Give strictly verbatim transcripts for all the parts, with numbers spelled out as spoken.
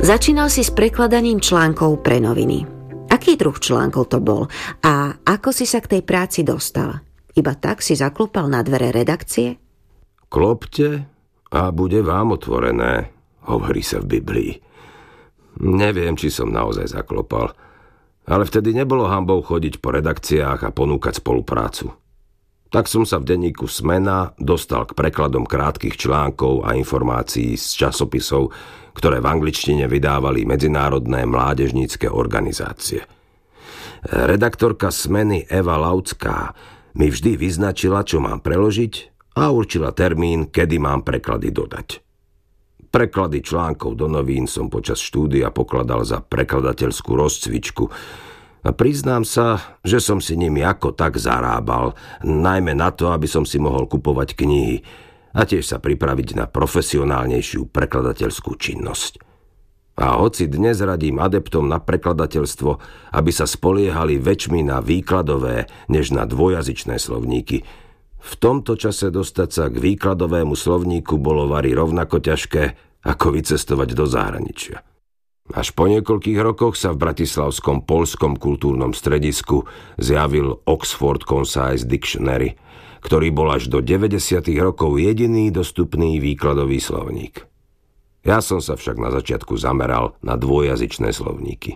Začínal si s prekladaním článkov pre noviny. Aký druh článkov to bol a ako si sa k tej práci dostal? Iba tak si zaklopal na dvere redakcie? Klopte a bude vám otvorené, hovorí sa v Biblii. Neviem, či som naozaj zaklopal, ale vtedy nebolo hanbou chodiť po redakciách a ponúkať spoluprácu. Tak som sa v denníku Smena dostal k prekladom krátkych článkov a informácií z časopisov, ktoré v angličtine vydávali medzinárodné mládežnícke organizácie. Redaktorka Smeny Eva Laucká mi vždy vyznačila, čo mám preložiť a určila termín, kedy mám preklady dodať. Preklady článkov do novín som počas štúdia pokladal za prekladateľskú rozcvičku a priznám sa, že som si nimi ako tak zarábal, najmä na to, aby som si mohol kupovať knihy a tiež sa pripraviť na profesionálnejšiu prekladateľskú činnosť. A hoci dnes radím adeptom na prekladateľstvo, aby sa spoliehali väčšmi na výkladové, než na dvojazyčné slovníky, v tomto čase dostať sa k výkladovému slovníku bolo vari rovnako ťažké, ako vycestovať do zahraničia. Až po niekoľkých rokoch sa v bratislavskom poľskom kultúrnom stredisku zjavil Oxford Concise Dictionary, ktorý bol až do deväťdesiatych rokov jediný dostupný výkladový slovník. Ja som sa však na začiatku zameral na dvojazyčné slovníky.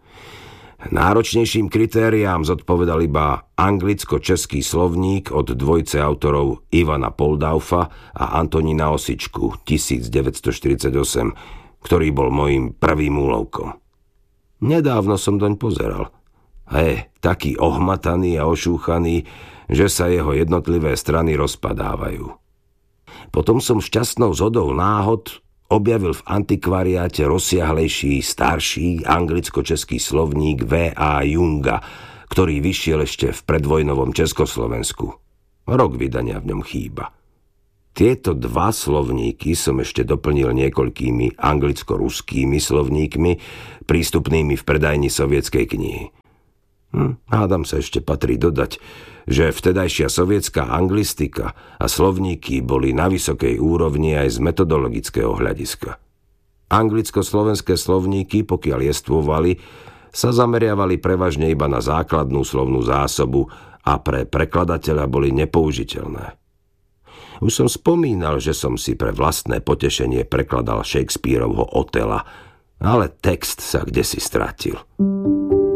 Náročnejším kritériám zodpovedal iba anglicko-český slovník od dvojce autorov Ivana Poldaufa a Antonína Osičku tisícdeväťstoštyridsaťosem, ktorý bol mojím prvým úlovkom. Nedávno som doň pozeral. A je taký ohmataný a ošúchaný, že sa jeho jednotlivé strany rozpadávajú. Potom som šťastnou zhodou náhod objavil v antikvariáte rozsiahlejší, starší anglicko-český slovník vé á Junga, ktorý vyšiel ešte v predvojnovom Československu. Rok vydania v ňom chýba. Tieto dva slovníky som ešte doplnil niekoľkými anglicko-ruskými slovníkmi, prístupnými v predajni sovietskej knihy. Hm, hádam sa ešte patrí dodať, že vtedajšia sovietská anglistika a slovníky boli na vysokej úrovni aj z metodologického hľadiska. Anglicko-slovenské slovníky, pokiaľ jestvovali, sa zameriavali prevažne iba na základnú slovnú zásobu a pre prekladateľa boli nepoužiteľné. Už som spomínal, že som si pre vlastné potešenie prekladal Shakespearovho Otela, ale text sa kdesi stratil.